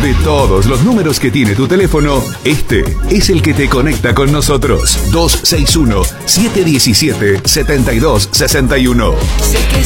De todos los números que tiene tu teléfono, este es el que te conecta con nosotros. 261-717-7261. Sé que